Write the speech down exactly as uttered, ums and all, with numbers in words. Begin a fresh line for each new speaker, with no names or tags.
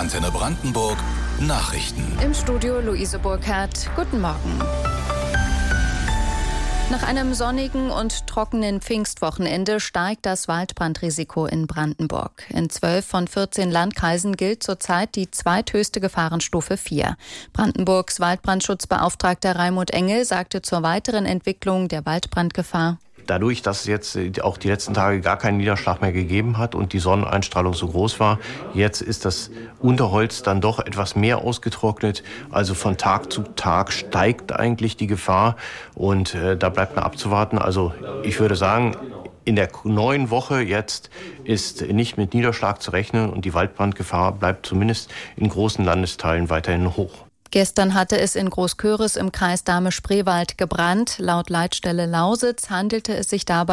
Antenne Brandenburg Nachrichten.
Im Studio Luise Burkhardt. Guten Morgen. Nach einem sonnigen und trockenen Pfingstwochenende steigt das Waldbrandrisiko in Brandenburg. In zwölf von vierzehn Landkreisen gilt zurzeit die zweithöchste Gefahrenstufe vier. Brandenburgs Waldbrandschutzbeauftragter Raimund Engel sagte zur weiteren Entwicklung der Waldbrandgefahr:
Dadurch, dass es jetzt auch die letzten Tage gar keinen Niederschlag mehr gegeben hat und die Sonneneinstrahlung so groß war, jetzt ist das Unterholz dann doch etwas mehr ausgetrocknet. Also von Tag zu Tag steigt eigentlich die Gefahr und äh, da bleibt man abzuwarten. Also ich würde sagen, in der neuen Woche jetzt ist nicht mit Niederschlag zu rechnen und die Waldbrandgefahr bleibt zumindest in großen Landesteilen weiterhin hoch.
Gestern hatte es in Großköris im Kreis Dahme-Spreewald gebrannt. Laut Leitstelle Lausitz handelte es sich dabei